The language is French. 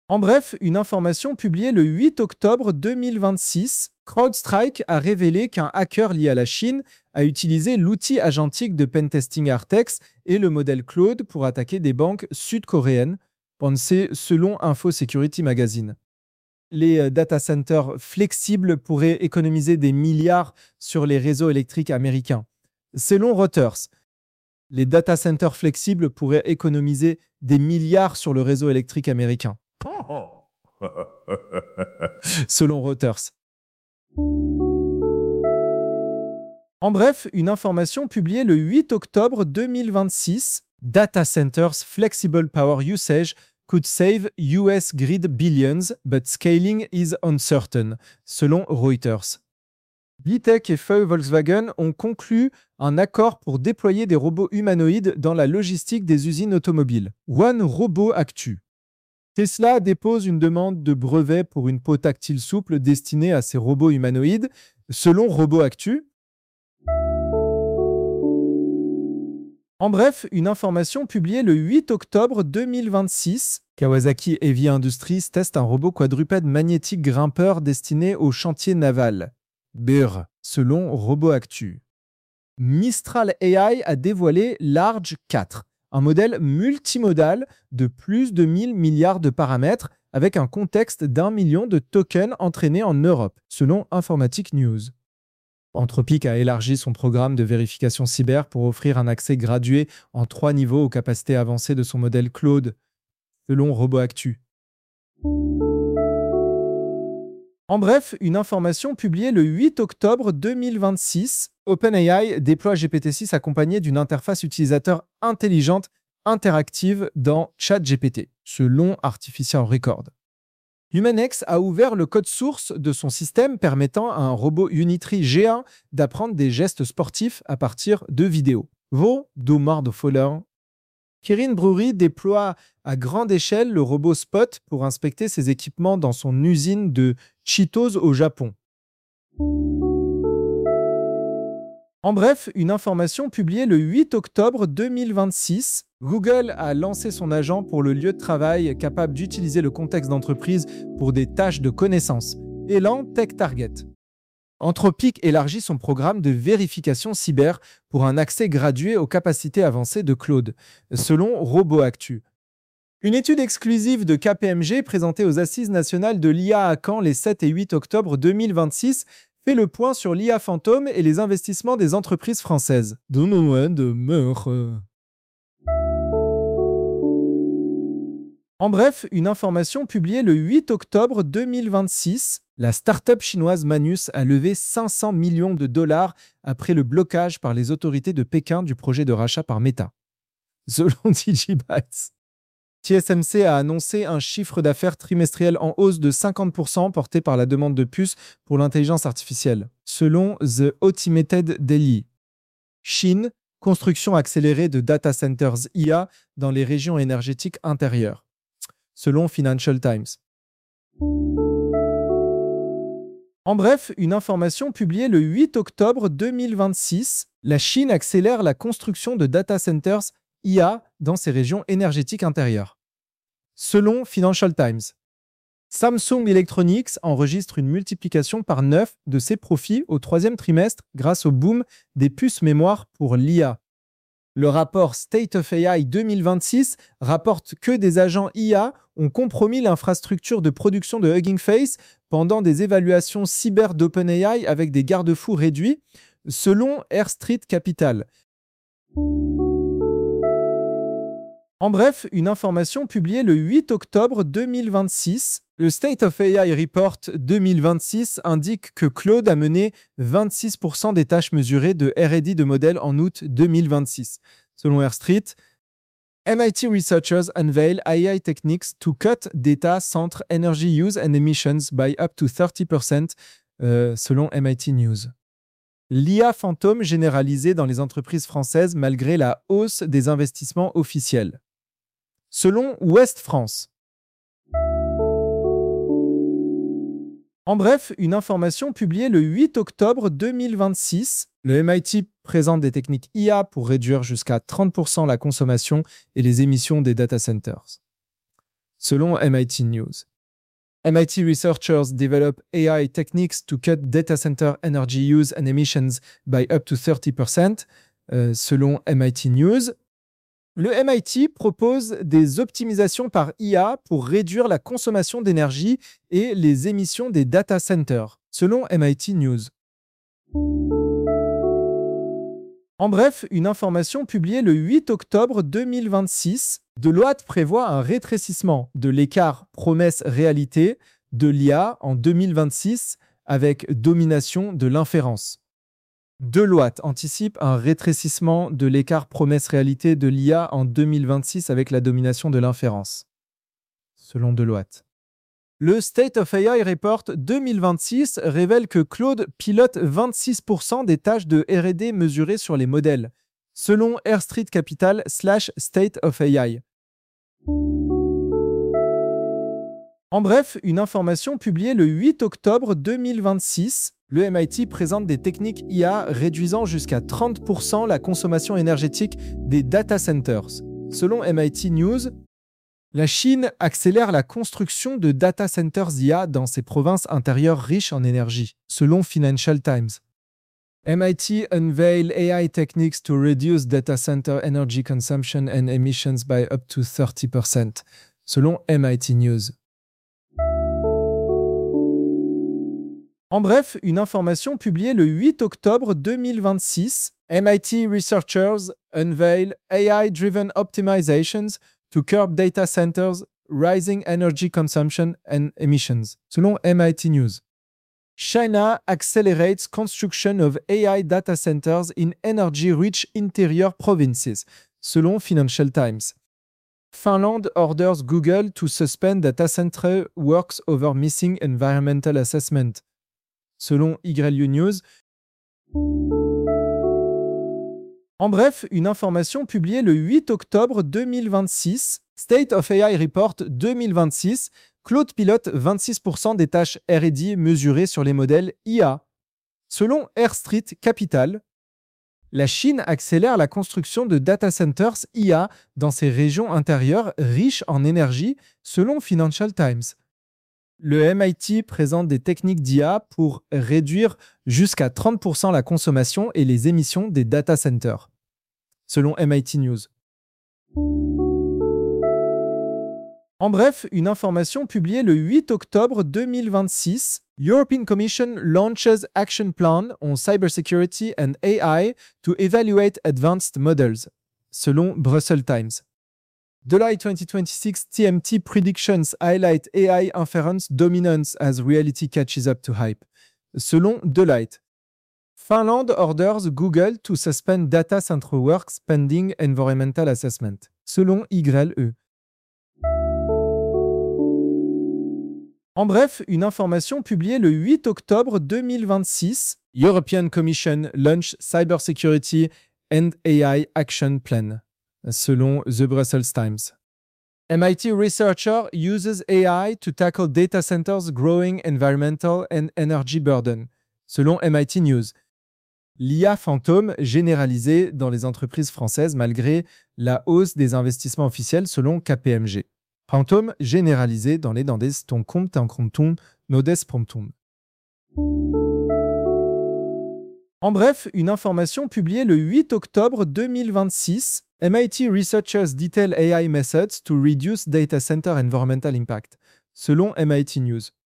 En bref, une information publiée le 8 octobre 2026, CrowdStrike a révélé qu'un hacker lié à la Chine a utilisé l'outil agentique de pentesting Artex et le modèle Claude pour attaquer des banques sud-coréennes, pensé selon Info Security Magazine. Les data centers flexibles pourraient économiser des milliards sur les réseaux électriques américains. Selon Reuters, les data centers flexibles pourraient économiser des milliards sur le réseau électrique américain. Selon Reuters. En bref, une information publiée le 8 octobre 2026, Data Centers Flexible Power Usage could save US grid billions, but scaling is uncertain, selon Reuters. Litech et Feu Volkswagen ont conclu un accord pour déployer des robots humanoïdes dans la logistique des usines automobiles. One Robot Actu. Tesla dépose une demande de brevet pour une peau tactile souple destinée à ces robots humanoïdes, selon Robot Actu. En bref, une information publiée le 8 octobre 2026, Kawasaki Heavy Industries teste un robot quadrupède magnétique grimpeur destiné au chantier naval. BIR, selon Robot Actu. Mistral AI a dévoilé Large 4, un modèle multimodal de plus de 1000 milliards de paramètres avec un contexte d'1 million de tokens entraînés en Europe, selon Informatic News. Anthropic a élargi son programme de vérification cyber pour offrir un accès gradué en 3 niveaux aux capacités avancées de son modèle Claude, selon Robot Actu. En bref, une information publiée le 8 octobre 2026, OpenAI déploie GPT-6 accompagné d'une interface utilisateur intelligente interactive dans ChatGPT, selon Artificial Record. HumanX a ouvert le code source de son système permettant à un robot Unitree G1 d'apprendre des gestes sportifs à partir de vidéos. Vos domar de Foller. Kirin Brewery déploie à grande échelle le robot Spot pour inspecter ses équipements dans son usine de Cheetos au Japon. En bref, une information publiée le 8 octobre 2026, Google a lancé son agent pour le lieu de travail capable d'utiliser le contexte d'entreprise pour des tâches de connaissance. Elan Tech Target. Anthropic élargit son programme de vérification cyber pour un accès gradué aux capacités avancées de Claude, selon Robot Actu. Une étude exclusive de KPMG présentée aux Assises nationales de l'IA à Caen les 7 et 8 octobre 2026 fait le point sur l'IA fantôme et les investissements des entreprises françaises. En bref, une information publiée le 8 octobre 2026, la start-up chinoise Manus a levé 500 millions de dollars après le blocage par les autorités de Pékin du projet de rachat par Meta. Selon Digibytes. TSMC a annoncé un chiffre d'affaires trimestriel en hausse de 50% porté par la demande de puces pour l'intelligence artificielle, selon The Automated Daily. Chine, construction accélérée de data centers IA dans les régions énergétiques intérieures, selon Financial Times. En bref, une information publiée le 8 octobre 2026, la Chine accélère la construction de data centers IA dans ses régions énergétiques intérieures. Selon Financial Times, Samsung Electronics enregistre une multiplication par 9 de ses profits au troisième trimestre grâce au boom des puces mémoire pour l'IA. Le rapport State of AI 2026 rapporte que des agents IA ont compromis l'infrastructure de production de Hugging Face pendant des évaluations cyber d'OpenAI avec des garde-fous réduits, selon Air Street Capital. En bref, une information publiée le 8 octobre 2026, le State of AI Report 2026 indique que Claude a mené 26% des tâches mesurées de R&D de modèles en août 2026. Selon Air Street, MIT researchers unveil AI techniques to cut data center energy use and emissions by up to 30%, selon MIT News. L'IA fantôme généralisée dans les entreprises françaises malgré la hausse des investissements officiels. Selon Ouest France. En bref, une information publiée le 8 octobre 2026, le MIT présente des techniques IA pour réduire jusqu'à 30% la consommation et les émissions des data centers. selon MIT News. MIT researchers develop AI techniques to cut data center energy use and emissions by up to 30%, selon MIT News. Le MIT propose des optimisations par IA pour réduire la consommation d'énergie et les émissions des data centers, selon MIT News. En bref, une information publiée le 8 octobre 2026, Deloitte prévoit un rétrécissement de l'écart promesse-réalité de l'IA en 2026 avec domination de l'inférence. Deloitte anticipe un rétrécissement de l'écart promesse-réalité de l'IA en 2026 avec la domination de l'inférence, selon Deloitte. Le State of AI Report 2026 révèle que Claude pilote 26% des tâches de R&D mesurées sur les modèles, selon Air Street Capital / State of AI. En bref, une information publiée le 8 octobre 2026, le MIT présente des techniques IA réduisant jusqu'à 30% la consommation énergétique des data centers. Selon MIT News, la Chine accélère la construction de data centers IA dans ses provinces intérieures riches en énergie, selon Financial Times. MIT unveil AI techniques to reduce data center energy consumption and emissions by up to 30%, selon MIT News. En bref, une information publiée le 8 octobre 2026, MIT researchers unveil AI-driven optimizations to curb data centers' rising energy consumption and emissions, selon MIT News. China accelerates construction of AI data centers in energy-rich interior provinces, selon Financial Times. Finland orders Google to suspend data center works over missing environmental assessment, selon YU News. En bref, une information publiée le 8 octobre 2026, State of AI Report 2026, Claude pilote 26% des tâches R&D mesurées sur les modèles IA. Selon Air Street Capital, la Chine accélère la construction de data centers IA dans ses régions intérieures riches en énergie, selon Financial Times. Le MIT présente des techniques d'IA pour réduire jusqu'à 30% la consommation et les émissions des data centers, selon MIT News. En bref, une information publiée le 8 octobre 2026, European Commission launches Action Plan on Cybersecurity and AI to evaluate advanced models, selon Brussels Times. Deloitte 2026 TMT predictions highlight AI inference dominance as reality catches up to hype, selon Deloitte. Finland orders Google to suspend data center works pending environmental assessment, selon YE. En bref, une information publiée le 8 octobre 2026, European Commission launch Cybersecurity and AI Action Plan, selon The Brussels Times. MIT researcher uses AI to tackle data centers' growing environmental and energy burden, selon MIT News. L'IA fantôme généralisée dans les entreprises françaises malgré la hausse des investissements officiels, selon KPMG. Fantôme généralisé dans les dandes ton compte en comptum nodes promptum. En bref, une information publiée le 8 octobre 2026, MIT researchers detail AI methods to reduce data center environmental impact, selon MIT News.